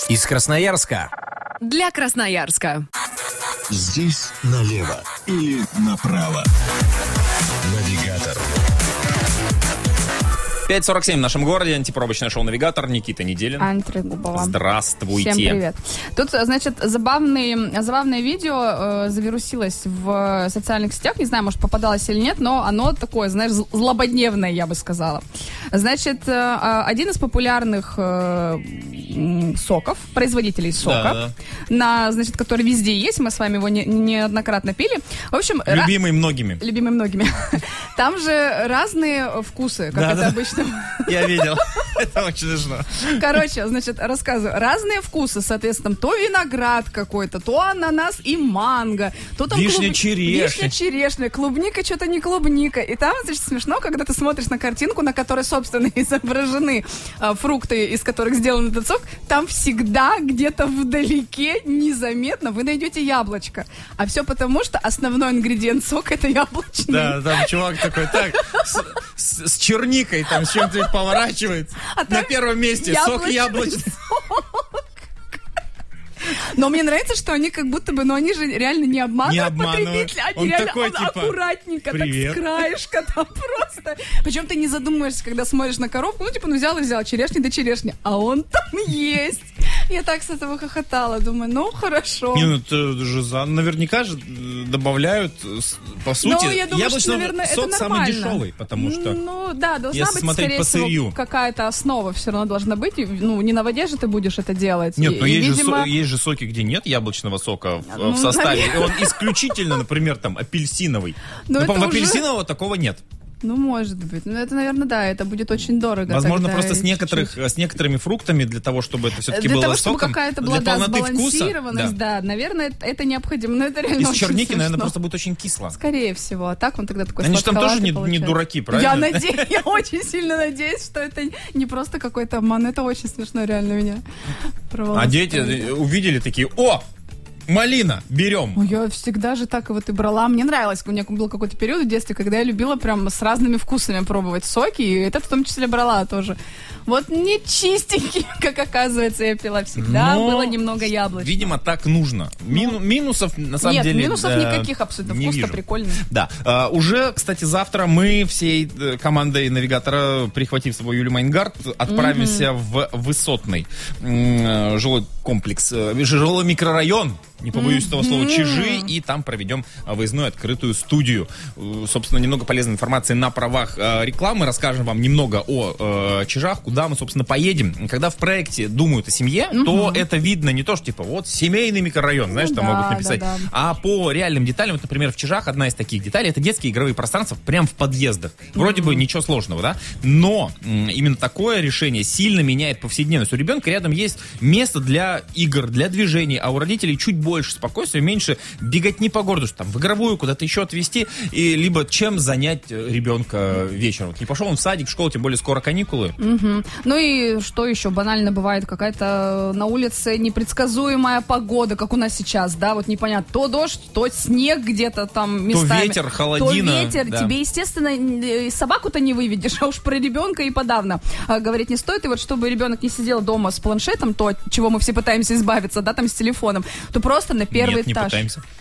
Из Красноярска. Для Красноярска. Здесь налево или направо. Навигатор. 5:47 в нашем городе. Антипробочное шоу «Навигатор». Никита Неделин. Анна Трегубова. Здравствуйте. Всем привет. Тут, значит, забавное видео завирусилось в социальных сетях. Не знаю, может, попадалось или нет, но оно такое, знаешь, злободневное, я бы сказала. Значит, один из популярных соков, производителей сока, значит, который везде есть, мы с вами его неоднократно пили. В общем... Любимый многими. Там же разные вкусы, как это обычно. Я видел. Это очень смешно. Короче, значит, рассказываю. Разные вкусы, соответственно, то виноград какой-то, то ананас и манго, то там вишня-черешня, клубника, что-то не клубника. И там, значит, смешно, когда ты смотришь на картинку, на которой, собственно, изображены фрукты, из которых сделан этот сок, там всегда где-то вдалеке, незаметно, вы найдете яблочко. А все потому, что основной ингредиент сока — это яблочный. Да, там чувак такой, так, с черникой там с чем-то поворачивает. На первом месте сок яблочный. Но мне нравится, что они как будто бы, но они же реально не обманывают потребителя, они реально такой, типа, аккуратненько, привет. Так с краешка там просто. Причем ты не задумываешься, когда смотришь на коробку, взял, черешни до черешни, а он там есть. Я так с этого хохотала, думаю, хорошо. Это же наверняка же добавляют, по сути, я думаю, яблочный наверное, сок самый дешевый, потому что... должна быть, скорее всего, какая-то основа все равно должна быть. Не на воде же ты будешь это делать. Нет, но есть же соки, где нет яблочного сока в составе. И он исключительно, например, там, апельсиновый. Но в апельсинового такого нет. Может быть. Это, наверное, да, это будет очень дорого. Возможно, просто с некоторыми фруктами, для того, чтобы это все-таки было соком. Для того, чтобы какая-то была сбалансированность, да, наверное, это необходимо. Но это реально из черники, наверное, просто будет очень кисло. Скорее всего. А так он тогда такой они же там тоже не получается. дураки, правильно? Я очень сильно надеюсь, что это не просто какой-то обман. Это очень смешно реально меня. А дети увидели такие: о! Малина, берем. Я всегда же так и брала. Мне нравилось. У меня был какой-то период в детстве, когда я любила прям с разными вкусами пробовать соки. И этот в том числе брала тоже. Не чистенький, как оказывается, я пила всегда. Было немного яблочного. Видимо, так нужно. Минусов, на самом деле... Нет, минусов никаких абсолютно. Вкус-то прикольный. Да. Уже, кстати, завтра мы всей командой «Навигатора», прихватив с собой Юлию Майнгард, отправимся в Высотный жилой комплекс, жилой микрорайон, не побоюсь этого слова, Чижи, и там проведем выездную открытую студию. Собственно, немного полезной информации на правах рекламы. Расскажем вам немного о Чижах, куда мы, собственно, поедем. Когда в проекте думают о семье, то это видно не то, что типа семейный микрорайон, знаешь, там могут написать, а по реальным деталям. Например, в Чижах одна из таких деталей — это детские игровые пространства прямо в подъездах. Вроде бы ничего сложного, да? Но именно такое решение сильно меняет повседневность. У ребенка рядом есть место для игр, для движений, а у родителей чуть больше спокойствия, меньше беготни по городу, что там в игровую куда-то еще отвезти, и либо чем занять ребенка вечером. Не пошел он в садик, в школу, тем более скоро каникулы. Ну и что еще банально бывает, какая-то на улице непредсказуемая погода, как у нас сейчас, да, непонятно, то дождь, то снег где-то там местами. То ветер, холодина. То ветер, да. Тебе, естественно, собаку-то не выведешь, а уж про ребенка и подавно говорить не стоит. И чтобы ребенок не сидел дома с планшетом, то, от чего мы все пытаемся избавиться, да, там с телефоном, то просто на первый этаж. Не пытаемся.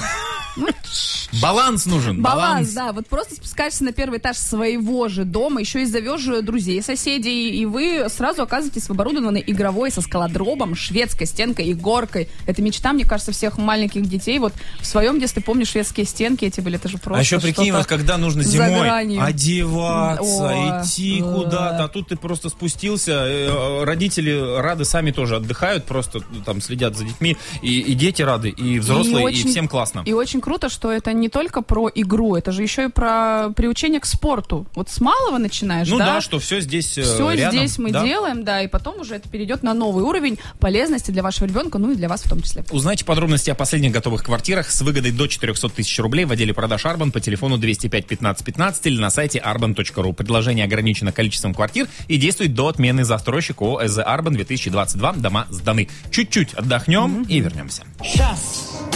Баланс нужен. Баланс, да. Просто спускаешься на первый этаж своего же дома, еще и зовешь друзей, соседей, и вы сразу оказываетесь в оборудованной игровой со скалодробом, шведской стенкой и горкой. Это мечта, мне кажется, всех маленьких детей. В своем детстве, помню, шведские стенки эти были, это же просто. А еще прикинь, когда нужно зимой одеваться, идти куда-то, а тут ты просто спустился, родители рады, сами тоже отдыхают, просто там следят за детьми, и дети рады, и взрослые, и всем классно. И очень круто, что это не только про игру, это же еще и про приучение к спорту. С малого начинаешь, да? Да, что все здесь все рядом. Все здесь мы делаем, да, и потом уже это перейдет на новый уровень полезности для вашего ребенка, и для вас в том числе. Узнайте подробности о последних готовых квартирах с выгодой до 400 тысяч рублей в отделе продаж Арбан по телефону 205 15 15 или на сайте arban.ru. Предложение ограничено количеством квартир и действует до отмены. Застройщик ООО «ЭЗ Арбан» 2022. Дома сданы. Чуть-чуть отдохнем и вернемся. Сейчас